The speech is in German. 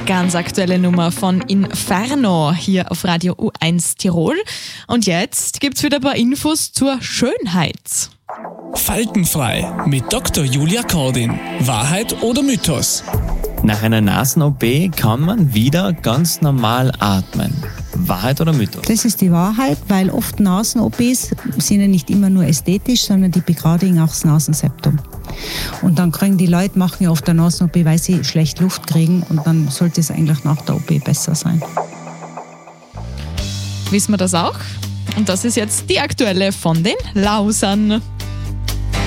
ganz aktuelle Nummer von Inferno hier auf Radio U1 Tirol. Und jetzt gibt's wieder ein paar Infos zur Schönheit. Faltenfrei mit Dr. Julia Kordin. Wahrheit oder Mythos? Nach einer Nasen-OP kann man wieder ganz normal atmen. Wahrheit oder Mythos? Das ist die Wahrheit, weil oft Nasen-OPs sind ja nicht immer nur ästhetisch, sondern die begradigen auch das Nasenseptum. Und dann kriegen die Leute, machen ja oft eine Nasen-OP, weil sie schlecht Luft kriegen, und dann sollte es eigentlich nach der OP besser sein. Wissen wir das auch? Und das ist jetzt die aktuelle von den Lausern.